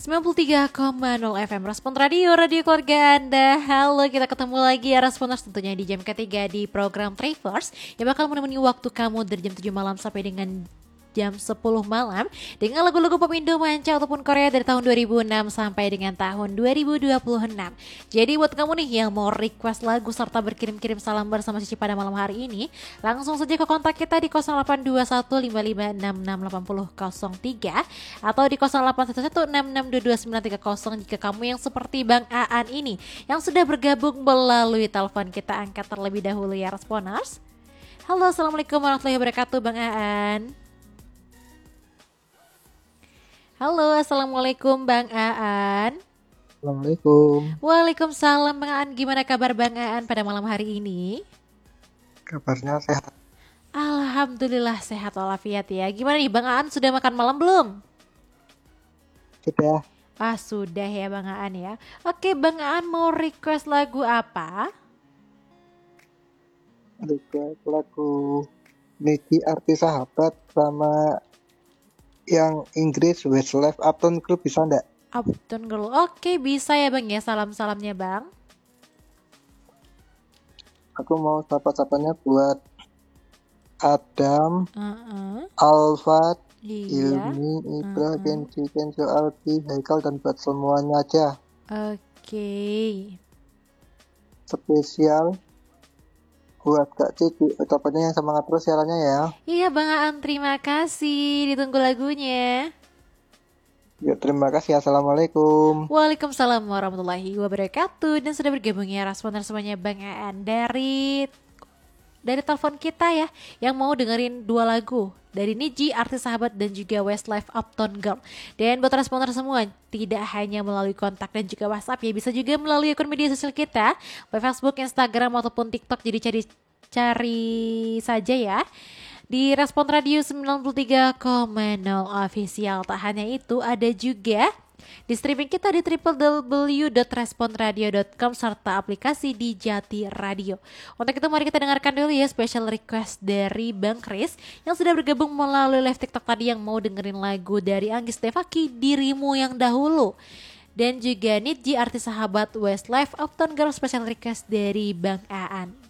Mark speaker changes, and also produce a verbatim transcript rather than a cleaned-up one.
Speaker 1: sembilan puluh tiga koma nol F M Respon Radio, radio keluarga Anda. Halo, kita ketemu lagi ya Responers, tentunya di jam ketiga di program Travelers yang bakal menemani waktu kamu dari jam tujuh malam sampai dengan jam sepuluh malam dengan lagu-lagu pop Indo, manca ataupun Korea dari tahun dua ribu enam sampai dengan tahun dua ribu dua puluh enam. Jadi buat kamu nih yang mau request lagu serta berkirim-kirim salam bersama Cici pada malam hari ini, langsung saja ke kontak kita di nol delapan dua satu lima lima enam enam delapan nol nol tiga atau di nol delapan satu satu enam enam dua dua sembilan tiga nol jika kamu yang seperti Bang Aan ini yang sudah bergabung melalui telepon. Kita angkat terlebih dahulu ya Responers. Halo, assalamualaikum warahmatullahi wabarakatuh Bang Aan. Halo, assalamualaikum Bang Aan.
Speaker 2: Assalamualaikum.
Speaker 1: Waalaikumsalam Bang Aan. Gimana kabar Bang Aan pada malam hari ini?
Speaker 2: Kabarnya sehat.
Speaker 1: Alhamdulillah sehat walafiat ya. Gimana nih Bang Aan, sudah makan malam belum?
Speaker 2: Sudah.
Speaker 1: Ah sudah ya Bang Aan ya. Oke Bang Aan, mau request lagu apa?
Speaker 2: Request lagu Niki Arti Sahabat sama yang Inggris Westlife Uptown Girl, bisa enggak?
Speaker 1: Uptown Girl, oke bisa ya Bang ya. Salam-salamnya Bang.
Speaker 2: Aku mau sapa-sapanya buat Adam,
Speaker 1: uh-uh.
Speaker 2: Alfat,
Speaker 1: Iya.
Speaker 2: Ilmi, Ibra,
Speaker 1: uh-uh.
Speaker 2: Kenji, Kenjo, Alfi, Haikal, dan buat semuanya aja.
Speaker 1: Oke.
Speaker 2: Spesial buat Kak Cici, ucapannya yang semangat terus siarannya ya.
Speaker 1: Iya Bang Aan, terima kasih. Ditunggu lagunya.
Speaker 2: Ya, terima kasih. Assalamualaikum.
Speaker 1: Waalaikumsalam warahmatullahi wabarakatuh. Dan sudah bergabung ya Responer semuanya Bang Aan dari dari telepon kita ya, yang mau dengerin dua lagu dari Niji Arti Sahabat dan juga Westlife Uptown Girl. Dan buat Responer semua, tidak hanya melalui kontak dan juga WhatsApp ya, bisa juga melalui akun media sosial kita, baik Facebook, Instagram ataupun TikTok. Jadi cari cari saja ya di Respon Radio sembilan puluh tiga koma nol Official. Tak hanya itu, ada juga di streaming kita di w w w dot responradio dot com serta aplikasi di Jati Radio. Untuk itu mari kita dengarkan dulu ya special request dari Bang Kris yang sudah bergabung melalui live TikTok tadi, yang mau dengerin lagu dari Anggis Devaki, Dirimu Yang Dahulu. Dan juga Nidji Arti Sahabat, Westlife Uptown Girl, special request dari Bang Aan.